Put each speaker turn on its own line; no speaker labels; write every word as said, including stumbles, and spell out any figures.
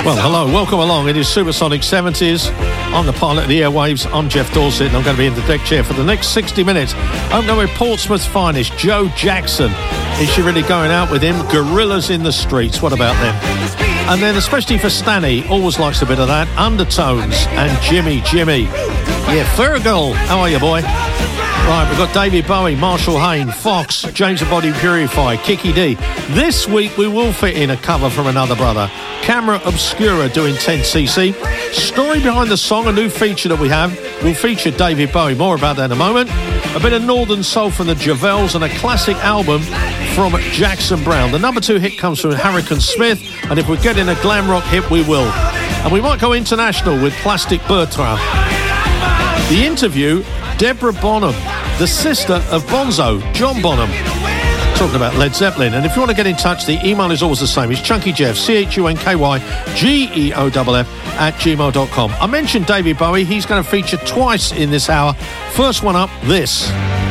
Well, hello, welcome along. It is Supersonic seventies. I'm the pilot of the airwaves. I'm Jeff Dorset, and I'm going to be in the deck chair for the next sixty minutes. Opening with Portsmouth's finest, Joe Jackson. Is she really going out with him? Gorillas in the Streets. What about them? And then, especially for Stanny, always likes a bit of that, Undertones and Jimmy Jimmy. Yeah, Fergal. How are you, boy? Right, we've got David Bowie, Marshall Hayne, Fox, James the Body Purify, Kiki D. This week we will fit in a cover from another brother. Camera Obscura doing ten C C. Story behind the song, a new feature that we have. We'll feature David Bowie. More about that in a moment. A bit of Northern Soul from the Javels and a classic album from Jackson Browne. The number two hit comes from Hurricane Smith, and if we get in a glam rock hit, we will. And we might go international with Plastic Bertrand. The interview, Deborah Bonham, the sister of Bonzo, John Bonham, talking about Led Zeppelin. And if you want to get in touch, the email is always the same. It's chunkyjeff, C H U N K Y G E O F F, at gmail dot com. I mentioned David Bowie. He's going to feature twice in this hour. First one up, this.